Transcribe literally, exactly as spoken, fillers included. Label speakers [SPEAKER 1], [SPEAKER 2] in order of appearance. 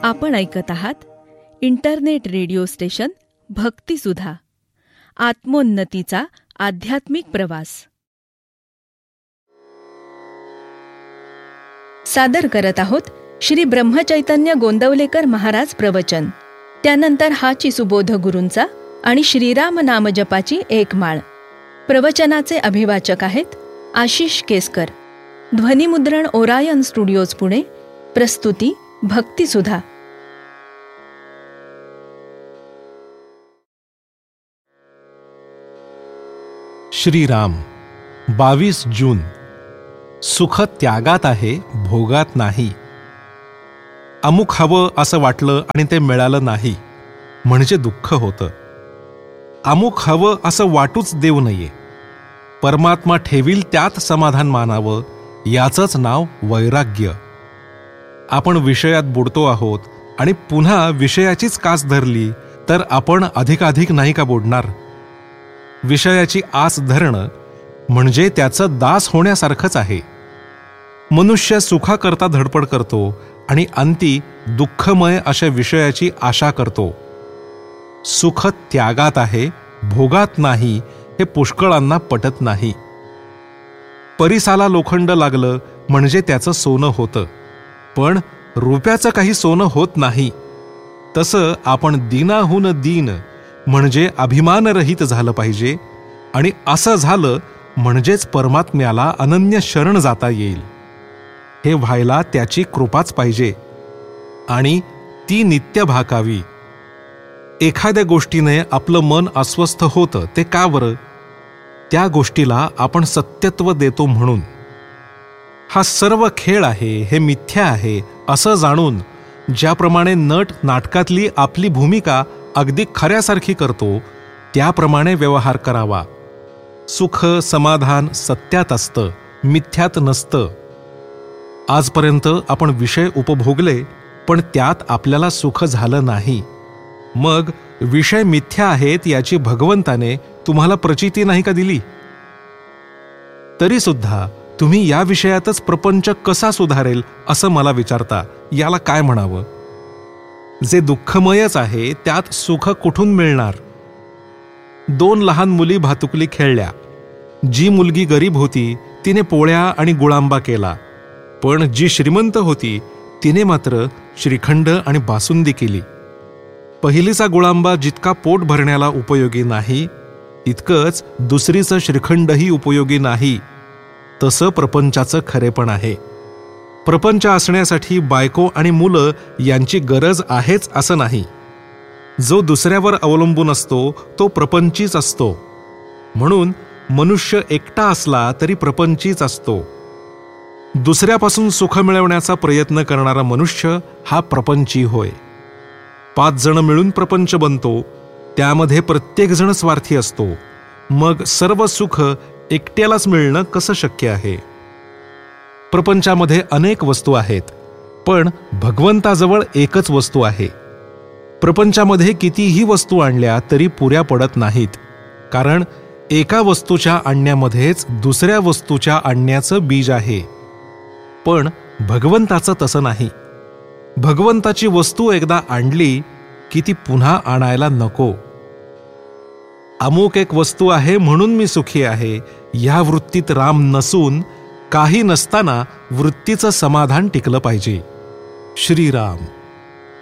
[SPEAKER 1] आपण ऐकत आहात इंटरनेट रेडिओ स्टेशन भक्तिसुधा, आत्मोन्नतीचा आध्यात्मिक प्रवास. सादर करत आहोत श्री ब्रह्मचैतन्य गोंदवलेकर महाराज प्रवचन. त्यानंतर हाची सुबोध गुरूंचा आणि श्रीराम नामजपाची एक माळ. प्रवचनाचे अभिवाचक आहेत आशिष केसकर. ध्वनिमुद्रण ओरायन स्टुडिओज पुणे. प्रस्तुती भक्तिसुधा.
[SPEAKER 2] श्रीराम. बावीस जून. सुख त्यागात आहे, भोगात नाही. अमुक हवं असं वाटलं आणि ते मिळालं नाही म्हणजे दुःख होतं. अमुक हवं असं वाटूच देऊ नये. परमात्मा ठेवील त्यात समाधान मानावं, याचंच नाव वैराग्य. आपण विषयात बुडतो आहोत आणि पुन्हा विषयाचीच कास धरली तर आपण अधिकाधिक नाही का बुडणार? विषयाची आस धरणं म्हणजे त्याचं दास होण्यासारखंच आहे. मनुष्य सुखाकरता धडपड करतो आणि अंती दुःखमय अशा विषयाची आशा करतो. सुख त्यागात आहे, भोगात नाही हे पुष्कळांना पटत नाही. परिसाला लोखंड लागलं म्हणजे त्याचं सोनं होतं, पण रुपयाचं काही सोनं होत नाही. तसं आपण दीनाहून दीन म्हणजे अभिमानरहित झालं पाहिजे, आणि असं झालं म्हणजेच परमात्म्याला अनन्य शरण जाता येईल. हे व्हायला त्याची कृपाच पाहिजे, आणि ती नित्य भाकावी. एखाद्या गोष्टीने आपलं मन अस्वस्थ होतं ते का बरं? त्या गोष्टीला आपण सत्यत्व देतो म्हणून. हा सर्व खेळ आहे, हे मिथ्या आहे असं जाणून ज्याप्रमाणे नट नाटकातली आपली भूमिका अगदी खऱ्यासारखी करतो त्याप्रमाणे व्यवहार करावा. सुख समाधान सत्यात असतं, मिथ्यात नसतं. आजपर्यंत आपण विषय उपभोगले पण त्यात आपल्याला सुख झालं नाही. मग विषय मिथ्या आहेत याची भगवंताने तुम्हाला प्रचिती नाही का दिली? तरी सुद्धा तुम्ही या विषयातच प्रपंच कसा सुधारेल असं मला विचारता. याला काय म्हणावं? जे दुःखमयच आहे त्यात सुख कुठून मिळणार? दोन लहान मुली भातुकली खेळल्या. जी मुलगी गरीब होती तिने पोळ्या आणि गुळांबा केला, पण जी श्रीमंत होती तिने मात्र श्रीखंड आणि बासुंदी केली. पहिलीचा गुळांबा जितका पोट भरण्याला उपयोगी नाही तितकंच दुसरीचं श्रीखंडही उपयोगी नाही. तसं प्रपंचाचं खरेपण आहे. प्रपंच असण्यासाठी बायको आणि मुलं यांची गरज आहेच असं नाही. जो दुसऱ्यावर अवलंबून असतो तो प्रपंचीच असतो. म्हणून मनुष्य एकटा असला तरी प्रपंचीच असतो. दुसऱ्यापासून सुख मिळवण्याचा प्रयत्न करणारा मनुष्य हा प्रपंची होय. पाच जण मिळून प्रपंच बनतो, त्यामध्ये प्रत्येक जण स्वार्थी असतो. मग सर्व सुख एकट्यालाच मिळणं कसं शक्य आहे? प्रपंचामध्ये अनेक वस्तू आहेत, पण भगवंताजवळ एकच वस्तू आहे. प्रपंचामध्ये कितीही वस्तू आणल्या तरी पुऱ्या पडत नाहीत, कारण एका वस्तूच्या आणण्यामध्येच दुसऱ्या वस्तूच्या आणण्याचं बीज आहे. पण भगवंताचं तसं नाही. भगवंताची वस्तू एकदा आणली की ती पुन्हा आणायला नको. अमुक एक वस्तू आहे म्हणून मी सुखी आहे या वृत्तीत राम नसून काही नसताना वृत्तीचं समाधान टिकलं पाहिजे. श्रीराम.